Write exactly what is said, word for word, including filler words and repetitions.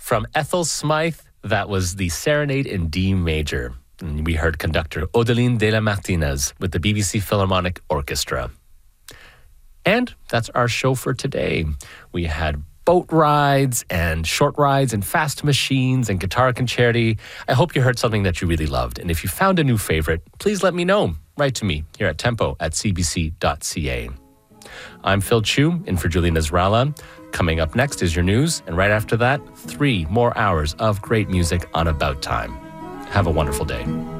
From Ethel Smythe, that was the Serenade in D major. And we heard conductor Odeline de la Martinez with the B B C Philharmonic Orchestra. And that's our show for today. We had boat rides and short rides and fast machines and guitar concerti. I hope you heard something that you really loved. And if you found a new favorite, please let me know. Write to me here at tempo at c b c dot c a. I'm Phil Chu, in for Julie Nasrallah. Coming up next is your news, and right after that, three more hours of great music on About Time. Have a wonderful day.